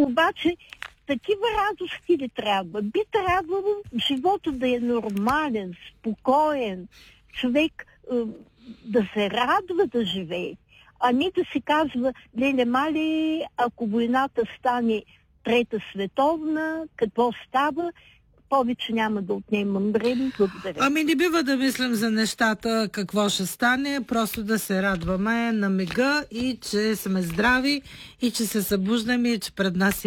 Обаче такива радости ли трябва? Би трябвало живота да е нормален, спокоен, човек да се радва да живее, а не да се казва, леле мали, ако войната стане трета световна, какво става, повече няма да отнемам време. Благодаря. Ами не бива да мислим за нещата, какво ще стане, просто да се радваме на мига и че сме здрави и че се събуждаме и че пред нас